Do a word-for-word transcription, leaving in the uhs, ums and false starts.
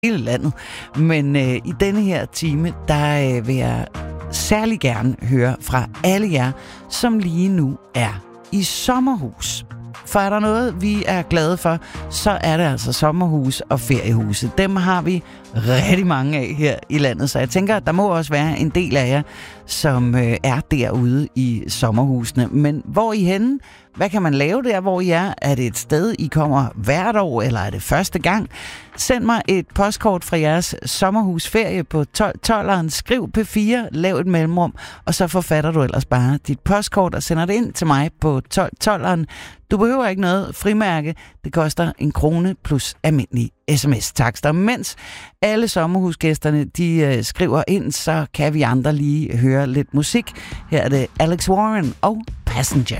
hele landet. Men øh, i denne her time, der øh, vil jeg særlig gerne høre fra alle jer, som lige nu er i sommerhus. For er der noget, vi er glade for, så er det altså sommerhus og feriehuse. Dem har vi rigtig mange af her i landet, så jeg tænker, at der må også være en del af jer, som øh, er derude i sommerhusene. Men hvor er I henne? Hvad kan man lave der, hvor I er? Er det et sted, I kommer hvert år, eller er det første gang? Send mig et postkort fra jeres sommerhusferie på tolveren. Skriv P fire, lav et mellemrum, og så forfatter du ellers bare dit postkort og sender det ind til mig på tolveren. Du behøver ikke noget frimærke. Det koster en krone plus almindelig sms-takster. Mens alle sommerhusgæsterne de øh, skriver ind, så kan vi andre lige høre lidt musik. Her er det Alex Warren og Passenger.